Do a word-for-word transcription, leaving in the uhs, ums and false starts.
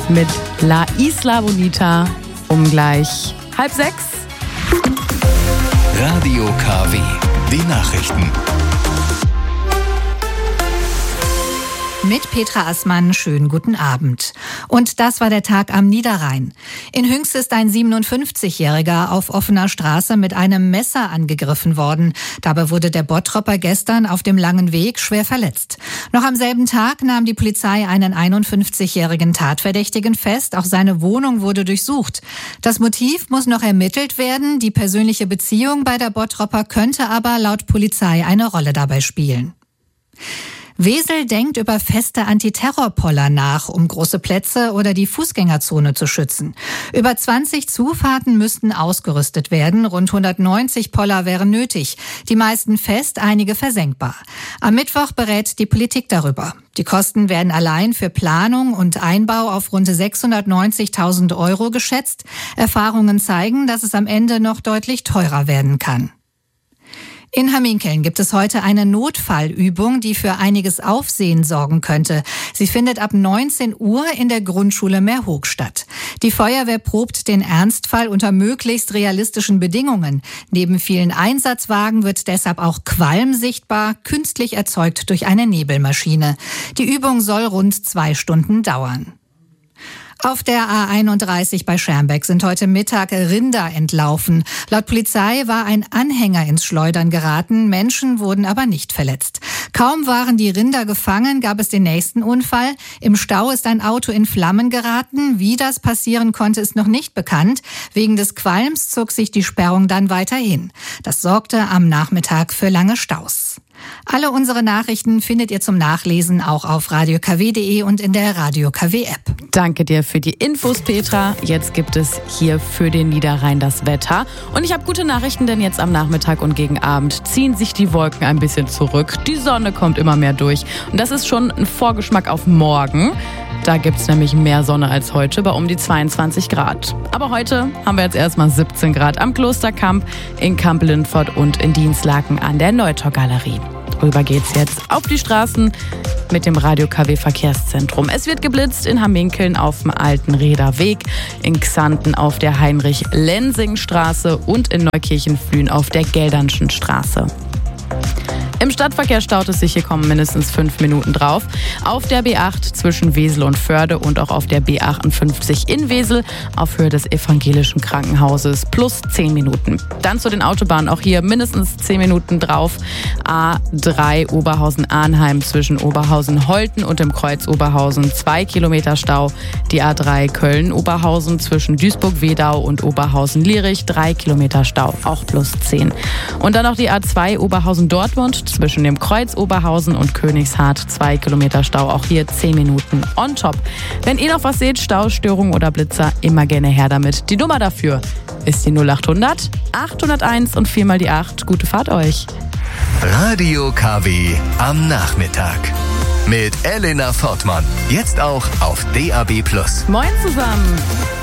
mit La Isla Bonita um gleich halb sechs. Radio K W, die Nachrichten. Mit Petra Assmann, schönen guten Abend. Und das war der Tag am Niederrhein. In Hünx ist ein siebenundfünfzigjähriger auf offener Straße mit einem Messer angegriffen worden. Dabei wurde der Bottropper gestern auf dem langen Weg schwer verletzt. Noch am selben Tag nahm die Polizei einen einundfünfzigjährigen Tatverdächtigen fest. Auch seine Wohnung wurde durchsucht. Das Motiv muss noch ermittelt werden. Die persönliche Beziehung bei der Bottropper könnte aber laut Polizei eine Rolle dabei spielen. Wesel denkt über feste Antiterrorpoller nach, um große Plätze oder die Fußgängerzone zu schützen. Über zwanzig Zufahrten müssten ausgerüstet werden. Rund hundertneunzig Poller wären nötig. Die meisten fest, einige versenkbar. Am Mittwoch berät die Politik darüber. Die Kosten werden allein für Planung und Einbau auf rund sechshundertneunzigtausend Euro geschätzt. Erfahrungen zeigen, dass es am Ende noch deutlich teurer werden kann. In Hamminkeln gibt es heute eine Notfallübung, die für einiges Aufsehen sorgen könnte. Sie findet ab neunzehn Uhr in der Grundschule Meerhoek statt. Die Feuerwehr probt den Ernstfall unter möglichst realistischen Bedingungen. Neben vielen Einsatzwagen wird deshalb auch Qualm sichtbar, künstlich erzeugt durch eine Nebelmaschine. Die Übung soll rund zwei Stunden dauern. Auf der A einunddreißig bei Schermbeck sind heute Mittag Rinder entlaufen. Laut Polizei war ein Anhänger ins Schleudern geraten, Menschen wurden aber nicht verletzt. Kaum waren die Rinder gefangen, gab es den nächsten Unfall. Im Stau ist ein Auto in Flammen geraten. Wie das passieren konnte, ist noch nicht bekannt. Wegen des Qualms zog sich die Sperrung dann weiterhin. Das sorgte am Nachmittag für lange Staus. Alle unsere Nachrichten findet ihr zum Nachlesen auch auf radio k w punkt d e und in der Radio K W App. Danke dir für die Infos, Petra. Jetzt gibt es hier für den Niederrhein das Wetter. Und ich habe gute Nachrichten, denn jetzt am Nachmittag und gegen Abend ziehen sich die Wolken ein bisschen zurück. Die Sonne kommt immer mehr durch. Und das ist schon ein Vorgeschmack auf morgen. Da gibt es nämlich mehr Sonne als heute bei um die zweiundzwanzig Grad. Aber heute haben wir jetzt erstmal siebzehn Grad am Klosterkamp, in Kamp-Lindfort und in Dienstlaken an der Neutor-Galerie. Rüber geht's jetzt auf die Straßen mit dem Radio K W Verkehrszentrum. Es wird geblitzt in Hamminkeln auf dem Alten Rheder Weg, in Xanten auf der Heinrich-Lensing-Straße und in Neukirchen-Flühen auf der Geldernschen Straße. Im Stadtverkehr staut es sich, hier kommen mindestens fünf Minuten drauf. Auf der B acht zwischen Wesel und Förde und auch auf der B achtundfünfzig in Wesel auf Höhe des Evangelischen Krankenhauses plus zehn Minuten. Dann zu den Autobahnen, auch hier mindestens zehn Minuten drauf. A drei Oberhausen-Arnheim zwischen Oberhausen-Holten und dem Kreuz Oberhausen zwei Kilometer Stau. Die A drei Köln-Oberhausen zwischen Duisburg-Wedau und Oberhausen-Lierich drei Kilometer Stau, auch plus zehn. Und dann noch die A zwei Oberhausen-Dortmund zwischen dem Kreuz Oberhausen und Königshardt zwei Kilometer Stau, auch hier zehn Minuten on top. Wenn ihr noch was seht, Staustörungen oder Blitzer, immer gerne her damit. Die Nummer dafür ist die null achthundert achthunderteins und viermal die acht. Gute Fahrt euch. Radio K W am Nachmittag. Mit Elena Fortmann. Jetzt auch auf D A B plus. Moin zusammen.